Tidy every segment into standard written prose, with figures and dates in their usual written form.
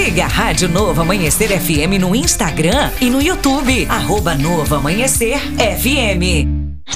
Siga a Rádio Novo Amanhecer FM no Instagram e no YouTube. @Novo Amanhecer FM.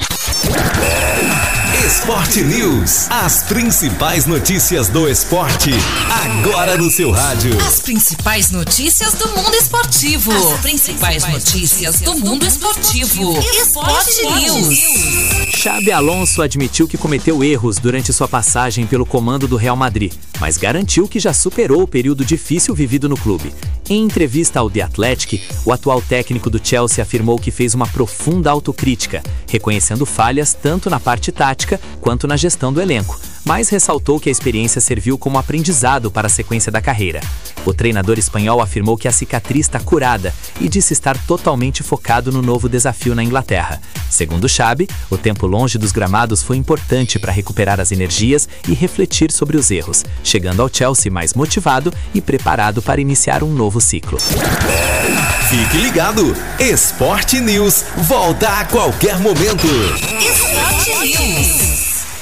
Esporte News. As principais notícias do esporte. Agora no seu rádio. As principais notícias do mundo esportivo. As principais notícias do mundo esportivo. Esporte News. Xabi Alonso admitiu que cometeu erros durante sua passagem pelo comando do Real Madrid, mas garantiu que já superou o período difícil vivido no clube. Em entrevista ao The Athletic, o atual técnico do Chelsea afirmou que fez uma profunda autocrítica, reconhecendo falhas tanto na parte tática quanto na gestão do elenco, mas ressaltou que a experiência serviu como aprendizado para a sequência da carreira. O treinador espanhol afirmou que a cicatriz está curada e disse estar totalmente focado no novo desafio na Inglaterra. Segundo Xabi, o tempo longe dos gramados foi importante para recuperar as energias e refletir sobre os erros, chegando ao Chelsea mais motivado e preparado para iniciar um novo ciclo. Fique ligado! Esporte News volta a qualquer momento. Esporte News.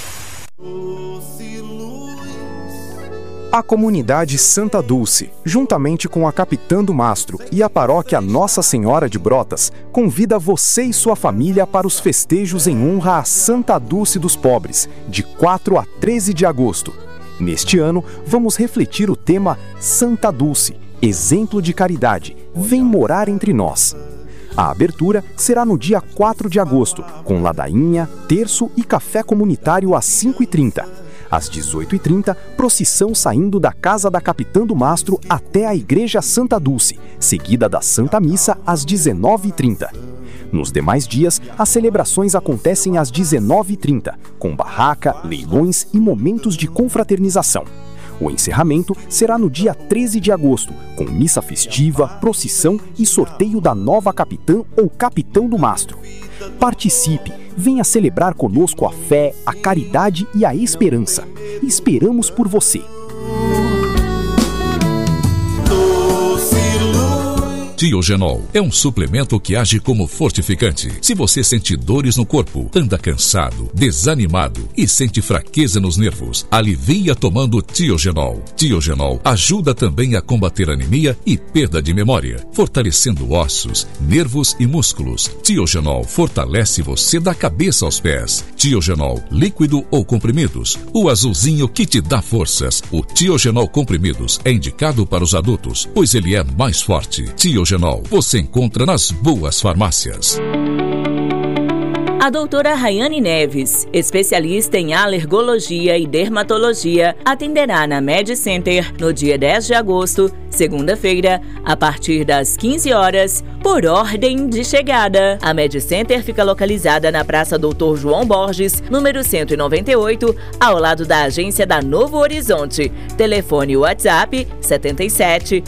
A comunidade Santa Dulce, juntamente com a Capitã do Mastro e a paróquia Nossa Senhora de Brotas, convida você e sua família para os festejos em honra a Santa Dulce dos Pobres, de 4 a 13 de agosto. Neste ano, vamos refletir o tema Santa Dulce, exemplo de caridade, vem morar entre nós. A abertura será no dia 4 de agosto, com ladainha, terço e café comunitário às 5h30. Às 18h30, procissão saindo da Casa da Capitã do Mastro até a Igreja Santa Dulce, seguida da Santa Missa às 19h30. Nos demais dias, as celebrações acontecem às 19h30, com barraca, leilões e momentos de confraternização. O encerramento será no dia 13 de agosto, com missa festiva, procissão e sorteio da nova capitã ou capitão do mastro. Participe, venha celebrar conosco a fé, a caridade e a esperança. Esperamos por você. Tiogenol é um suplemento que age como fortificante. Se você sente dores no corpo, anda cansado, desanimado e sente fraqueza nos nervos, alivia tomando Tiogenol. Tiogenol ajuda também a combater anemia e perda de memória, fortalecendo ossos, nervos e músculos. Tiogenol fortalece você da cabeça aos pés. Tiogenol, líquido ou comprimidos, o azulzinho que te dá forças. O Tiogenol comprimidos é indicado para os adultos, pois ele é mais forte. Tiogenol você encontra nas boas farmácias. A doutora Rayane Neves, especialista em alergologia e dermatologia, atenderá na Med Center no dia 10 de agosto, segunda-feira, a partir das 15 horas, por ordem de chegada. A Med Center fica localizada na Praça Doutor João Borges, número 198, ao lado da agência da Novo Horizonte. Telefone WhatsApp 77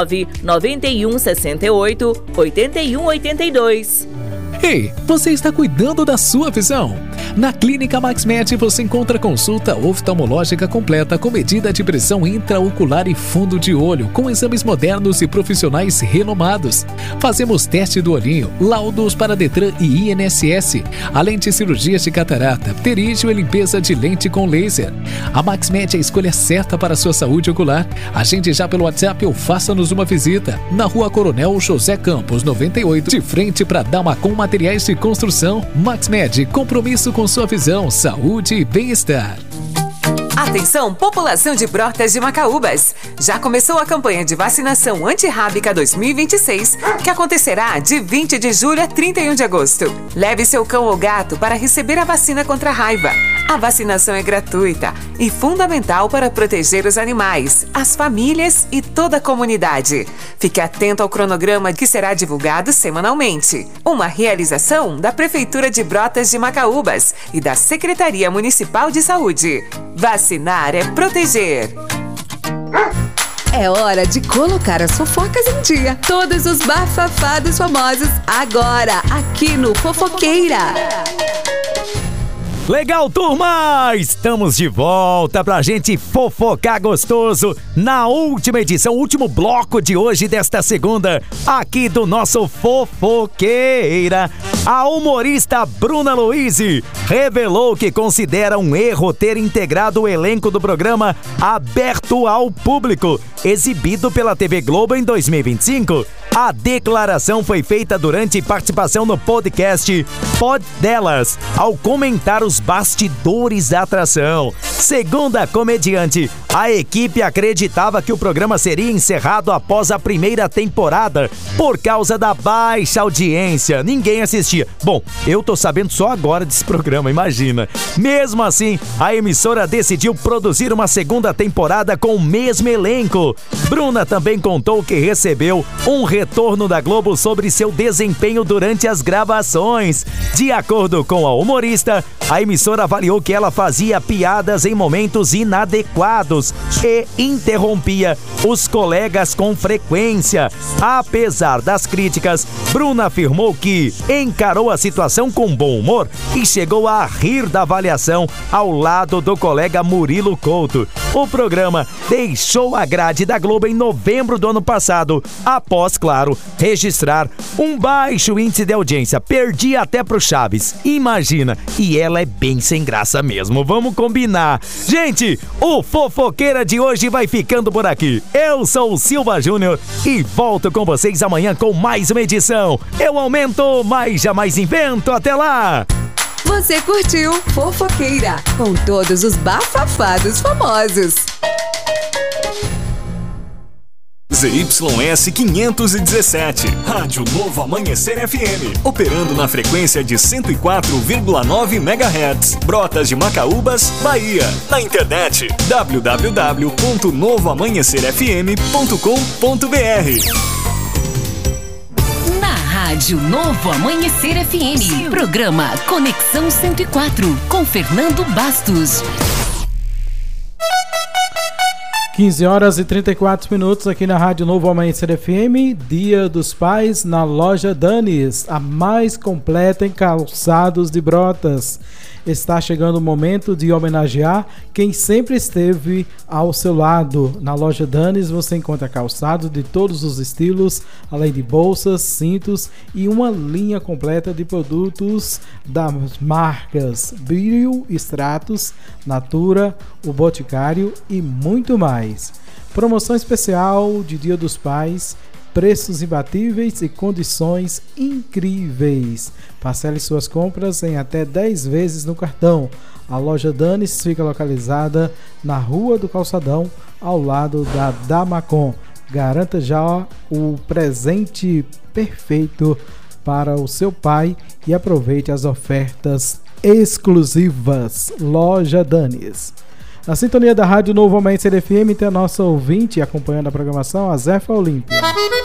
991 68 81 82. Ei, você está cuidando da sua visão? Na Clínica MaxMed você encontra consulta oftalmológica completa com medida de pressão intraocular e fundo de olho, com exames modernos e profissionais renomados. Fazemos teste do olhinho, laudos para Detran e INSS, além de cirurgias de catarata, pterígio e limpeza de lente com laser. A MaxMed é a escolha certa para a sua saúde ocular. Agende já pelo WhatsApp ou faça-nos uma visita. Na Rua Coronel José Campos, 98, de frente para Damacom Materiais de Construção. MaxMed, compromisso com sua visão, saúde e bem-estar. Atenção, população de Brotas de Macaúbas! Já começou a campanha de vacinação antirrábica 2026, que acontecerá de 20 de julho a 31 de agosto. Leve seu cão ou gato para receber a vacina contra a raiva. A vacinação é gratuita e fundamental para proteger os animais, as famílias e toda a comunidade. Fique atento ao cronograma que será divulgado semanalmente. Uma realização da Prefeitura de Brotas de Macaúbas e da Secretaria Municipal de Saúde. Vacinar é proteger. É hora de colocar as fofocas em dia. Todos os bafafados famosos agora, aqui no Fofoqueira. Legal, turma! Estamos de volta pra gente fofocar gostoso na última edição, último bloco de hoje, desta segunda, aqui do nosso Fofoqueira. A humorista Bruna Luise revelou que considera um erro ter integrado o elenco do programa Aberto ao Público, exibido pela TV Globo em 2025. A declaração foi feita durante participação no podcast Pod Delas, ao comentar os bastidores da atração. Segundo a comediante, a equipe acreditava que o programa seria encerrado após a primeira temporada por causa da baixa audiência. Ninguém assistia. Bom, eu tô sabendo só agora desse programa, imagina. Mesmo assim, a emissora decidiu produzir uma segunda temporada com o mesmo elenco. Bruna também contou que recebeu um retorno da Globo sobre seu desempenho durante as gravações. De acordo com a humorista, a emissora avaliou que ela fazia piadas em momentos inadequados e interrompia os colegas com frequência. Apesar das críticas, Bruna afirmou que encarou a situação com bom humor e chegou a rir da avaliação ao lado do colega Murilo Couto. O programa deixou a grade da Globo em novembro do ano passado, após, claro, registrar um baixo índice de audiência. Perdi até pro Chaves, imagina. E ela é bem sem graça mesmo, vamos combinar. Gente, o Fofoqueira de hoje vai ficando por aqui. Eu sou o Silva Júnior e volto com vocês amanhã com mais uma edição. Eu aumento, mas jamais invento. Até lá! Você curtiu Fofoqueira, com todos os bafafados famosos. ZYS 517, Rádio Novo Amanhecer FM, operando na frequência de 104,9 MHz, Brotas de Macaúbas, Bahia. Na internet, www.novoamanhecerfm.com.br. Na Rádio Novo Amanhecer FM, programa Conexão 104, com Fernando Bastos. 15 horas e 34 minutos aqui na Rádio Novo Amanhecer FM, Dia dos Pais na Loja Danis, a mais completa em calçados de Brotas. Está chegando o momento de homenagear quem sempre esteve ao seu lado. Na Loja Danis você encontra calçados de todos os estilos, além de bolsas, cintos e uma linha completa de produtos das marcas Brilho, Stratos, Natura, O Boticário e muito mais. Promoção especial de Dia dos Pais, preços imbatíveis e condições incríveis. Parcele suas compras em até 10 vezes no cartão. A Loja Danis fica localizada na Rua do Calçadão, ao lado da Damacom. Garanta já o presente perfeito para o seu pai e aproveite as ofertas exclusivas. Loja Danis. Na sintonia da Rádio Novo Amanhecer FM tem a nossa ouvinte acompanhando a programação, a Zefa Olímpia.